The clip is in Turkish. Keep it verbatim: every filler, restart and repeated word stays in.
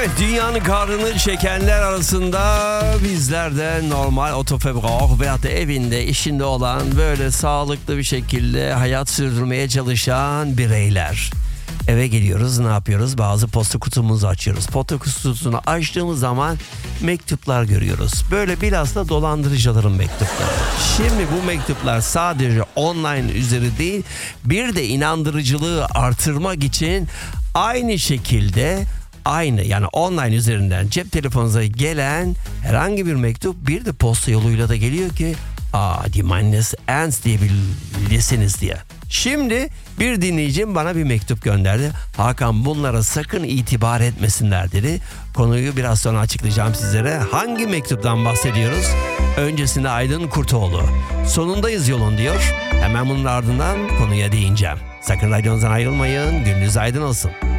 Evet, dünyanın kahrını çekenler arasında bizler de normal otofebrak veyahut da evinde, işinde olan, böyle sağlıklı bir şekilde hayat sürdürmeye çalışan bireyler. Eve geliyoruz, ne yapıyoruz? Bazı posta kutumuzu açıyoruz. Posta kutusunu açtığımız zaman mektuplar görüyoruz. Böyle bilhassa dolandırıcıların mektupları. Şimdi bu mektuplar sadece online üzeri değil, bir de inandırıcılığı artırmak için aynı şekilde aynı, yani online üzerinden cep telefonunuza gelen herhangi bir mektup bir de posta yoluyla da geliyor ki aa, die meines ernst diyebilirsiniz diye. Şimdi bir dinleyicim bana bir mektup gönderdi. Hakan, bunlara sakın itibar etmesinler dedi. Konuyu biraz sonra açıklayacağım sizlere. Hangi mektuptan bahsediyoruz? Öncesinde Aydın Kurtoğlu. Sonundayız yolun diyor. Hemen bunun ardından konuya değineceğim. Sakın radyonuzdan ayrılmayın. Gününüz aydın olsun.